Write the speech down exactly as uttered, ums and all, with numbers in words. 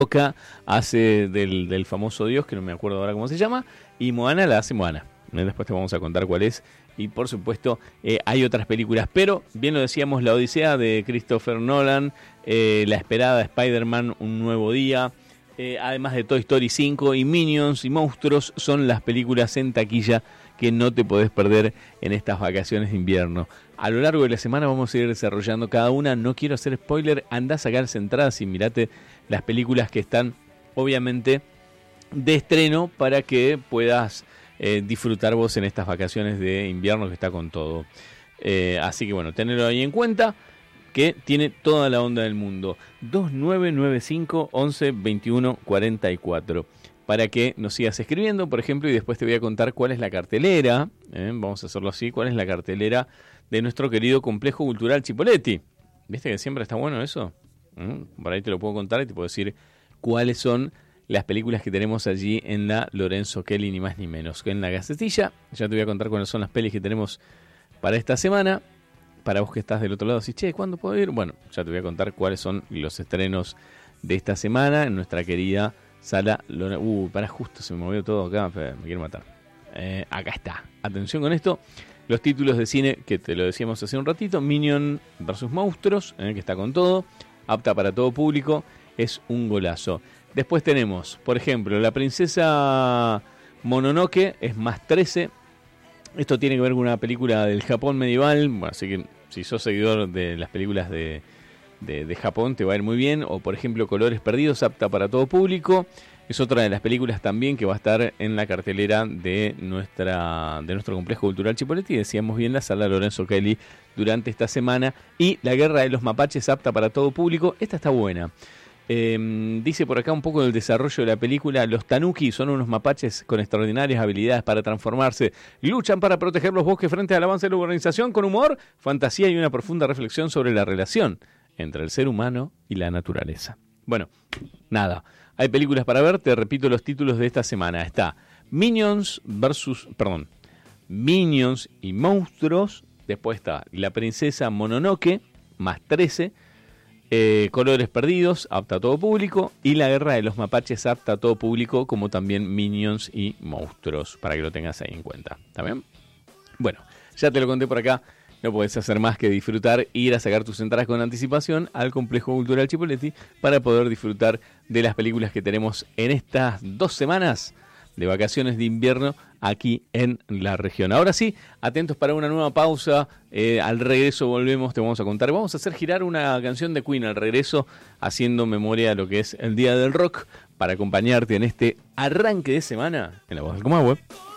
Boca hace del, del famoso Dios, que no me acuerdo ahora cómo se llama, y Moana la hace Moana. Después te vamos a contar cuál es. Y por supuesto eh, hay otras películas, pero bien lo decíamos, La Odisea de Christopher Nolan, eh, la esperada Spider-Man Un Nuevo Día, eh, además de Toy Story cinco y Minions y Monstruos, son las películas en taquilla que no te podés perder en estas vacaciones de invierno. A lo largo de la semana vamos a ir desarrollando cada una. No quiero hacer spoiler, andá a sacar las entradas y mirate las películas que están obviamente de estreno para que puedas eh, disfrutar vos en estas vacaciones de invierno que está con todo. Eh, así que bueno, tenerlo ahí en cuenta, que tiene toda la onda del mundo. dos nueve nueve cinco once veintiuno cuarenta y cuatro para que nos sigas escribiendo, por ejemplo, y después te voy a contar cuál es la cartelera, ¿eh? Vamos a hacerlo así, cuál es la cartelera de nuestro querido Complejo Cultural Chipoleti. ¿Viste que siempre está bueno eso? ¿Mm? Por ahí te lo puedo contar y te puedo decir cuáles son las películas que tenemos allí en la Lorenzo Kelly, ni más ni menos que en la Gacetilla. Ya te voy a contar cuáles son las pelis que tenemos para esta semana. Para vos que estás del otro lado, si che, ¿cuándo puedo ir? Bueno, ya te voy a contar cuáles son los estrenos de esta semana en nuestra querida sala Lorenzo. Uh, para justo se me movió todo acá, me quiero matar. Eh, acá está. Atención con esto. Los títulos de cine que te lo decíamos hace un ratito: Minion versus Monstruos, eh, que está con todo, apta para todo público, es un golazo. Después tenemos, por ejemplo, La Princesa Mononoke, es más trece. Esto tiene que ver con una película del Japón medieval, bueno, así que si sos seguidor de las películas de, de, de Japón te va a ir muy bien. O por ejemplo, Colores Perdidos, apta para todo público. Es otra de las películas también que va a estar en la cartelera de nuestra de nuestro Complejo Cultural Chipoleti. Decíamos bien, la sala Lorenzo Kelly durante esta semana. Y La Guerra de los Mapaches, apta para todo público. Esta está buena. Eh, dice por acá un poco del desarrollo de la película. Los tanuki son unos mapaches con extraordinarias habilidades para transformarse. Luchan para proteger los bosques frente al avance de la urbanización con humor, fantasía y una profunda reflexión sobre la relación entre el ser humano y la naturaleza. Bueno, nada. Hay películas para ver, te repito los títulos de esta semana. Está Minions versus, perdón, Minions y Monstruos. Después está La Princesa Mononoke, más trece. Eh, Colores Perdidos, apta a todo público. Y La Guerra de los Mapaches, apta a todo público, como también Minions y Monstruos, para que lo tengas ahí en cuenta. ¿Está bien? Bueno, ya te lo conté por acá. No podés hacer más que disfrutar, ir a sacar tus entradas con anticipación al Complejo Cultural Chipoleti para poder disfrutar de las películas que tenemos en estas dos semanas de vacaciones de invierno aquí en la región. Ahora sí, atentos para una nueva pausa. Eh, al regreso volvemos, te vamos a contar. Vamos a hacer girar una canción de Queen al regreso, haciendo memoria de lo que es el Día del Rock, para acompañarte en este arranque de semana en La Voz del Comahue.